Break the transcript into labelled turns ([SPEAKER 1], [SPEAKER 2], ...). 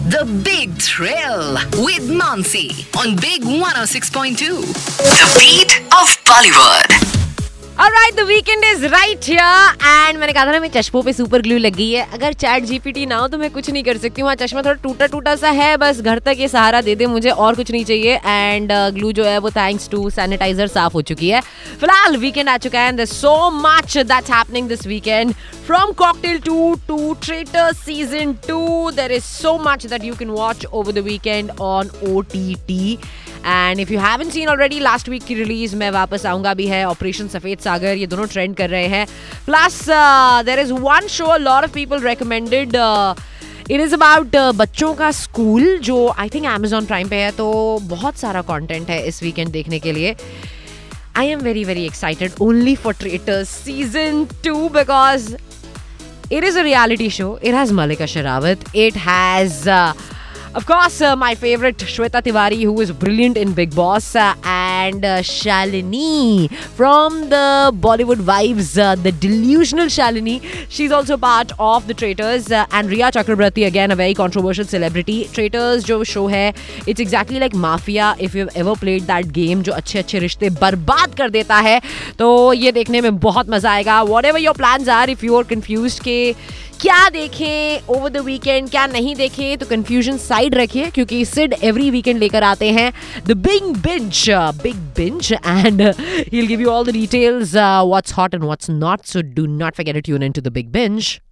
[SPEAKER 1] The Big Thrill with Mansi on Big 106.2. The beat of Bollywood.
[SPEAKER 2] Alright, the weekend is right here and मैंने कहा था ना मेरे चश्मों पे सुपर ग्लू लग गई है. अगर चैट जीपीटी ना हो तो मैं कुछ नहीं कर सकती हूँ. चश्मा थोड़ा टूटा टूटा सा है, बस घर तक ये सहारा दे दे मुझे, और कुछ नहीं चाहिए. एंड ग्लू जो है वो थैंक्स टू सैनिटाइजर साफ हो चुकी है. फिलहाल वीकेंड आ चुका है and there's so much that's happening this weekend. From Cocktail 2 to Traitors Season 2, there is so much that you can watch over the weekend on OTT. And if you haven't seen already, last week की release मैं वापस आऊंगा भी है. Operation सफेद सागर, ये दोनों trend कर रहे हैं. Plus there is one show lot of people recommended. It is about बच्चों का स्कूल, जो आई थिंक Amazon प्राइम पे है. तो बहुत सारा कंटेंट है इस वीकेंड देखने के लिए. I am very very excited only for Traitors Season 2 because it is a reality show. It has Malika Sherawat. It has of course, my favorite Shweta Tiwari, who is brilliant in Bigg Boss, and Shalini from the Bollywood Vibes, the delusional Shalini. She's also part of the Traitors, and Rhea Chakrabarti, again a very controversial celebrity. Traitors जो show है, it's exactly like Mafia if you've ever played that game, जो अच्छे रिश्ते बर्बाद कर देता है. तो ये देखने में बहुत मजा आएगा. Whatever your plans are, if you are confused के क्या देखें ओवर द वीकेंड, क्या नहीं देखें, तो कंफ्यूजन साइड रखिए, क्योंकि सिड एवरी वीकेंड लेकर आते हैं the big binge and he will give you all the details, what's hot and what's not. So do not forget to tune into the big binge.